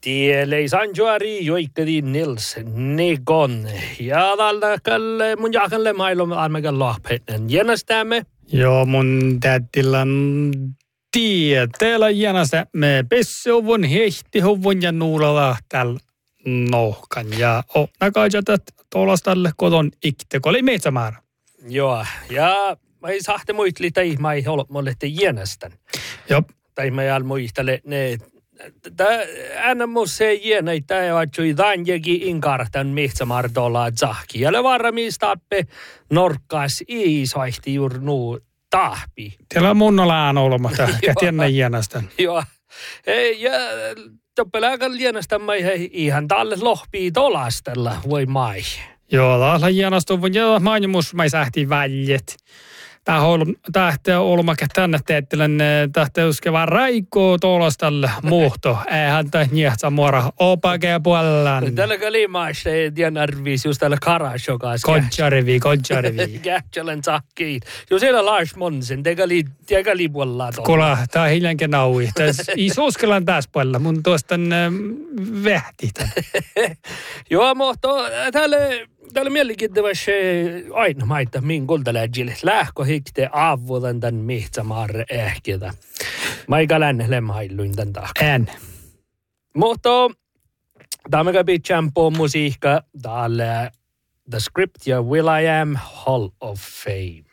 Tielei Sanjuari joikkadi Nils Negon. Ja tällä kalle mun jakalle mailom armegan lohpeten. Jännästämme. Joo, mun tätillä tieteellä jännästämme pessuvun, hehtihuvun ja nuulalla tällä nohkan. Ja nakaisatat tuollastalle koton iktekoli metsämäärä. Joo, ja mä ei sahte muistli, tai mä ei ole mulle te jännästän. Joo. Tai mä ei muistele ne. Aina se jännä, että ei ole tämänkin inkartan metsämartolla zahki. Ja varmistappe norkkas iisoihti juuri nuu tahpi. Teillä on munnolaan olemassa, tiedän jännästän. Joo, ja toppelääkään jännästän mä ihan tälle lohpii tolastella, voi mai. Joo, tällä jännästuvun ja mainimus mä sähti väljet. Tähtää olmakä tänne teettelän tähtää uskevaa raikkoa tuollastalle muhto. Eihän tämä niehtsä muora opakea puolellaan. Tällä kalimaista ei tiedä arviisi just tällä karasjokas. Kodjarivi. Kähtsälän sakkiin. Jo siellä Lars Monsen, tegali puolellaan tuolla. Kuule, tää on hiljankin naui. Isuskelan tässä puolella, mun tuosta vähti. Joo, mutta täällä mielenkiintoista aina maita min kultaläjille. Lähkö hikte avudan tämän mihtsämaarre ehkitä. Mä eikä lännelle mailluin tämän takia. En. Mutta tämä kävi champo musiikka täällä The Script ja Will I Am Hall of Fame.